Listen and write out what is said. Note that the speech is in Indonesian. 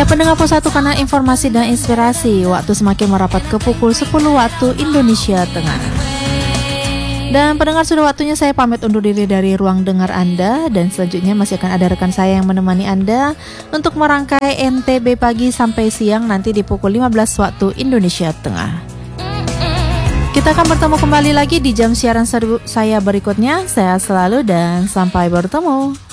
Ya pendengar Pos 1, karena informasi dan inspirasi, waktu semakin merapat ke pukul 10 waktu Indonesia Tengah. Dan pendengar, sudah waktunya saya pamit undur diri dari ruang dengar Anda. Dan selanjutnya masih akan ada rekan saya yang menemani Anda untuk merangkai NTB pagi sampai siang nanti di pukul 15 waktu Indonesia Tengah. Kita akan bertemu kembali lagi di jam siaran saya berikutnya. Sehat selalu dan sampai bertemu.